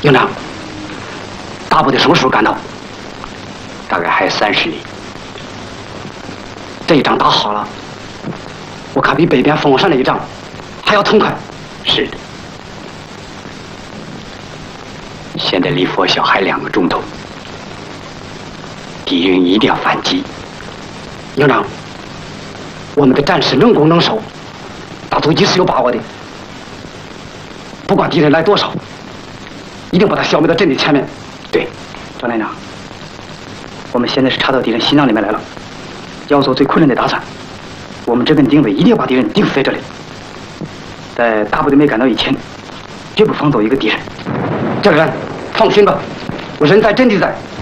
营长，大部队什么时候赶到？ 大概还有30里。 这一仗打好了，我看比北边凤凰山那一仗还要痛快。 是的。现在离佛晓还2个钟头，敌人一定要反击。 营长，我们的战士能攻能守，打突击是有把握的。不管敌人来多少，一定把他消灭到阵地前面。 对， 张连长，我们现在是插到敌人心脏里面来了，要做最困难的打算。我们这根定位一定要把敌人定死在这里，在大部队没赶到以前，绝不放走一个敌人。 这个人放心吧，我人在阵地在。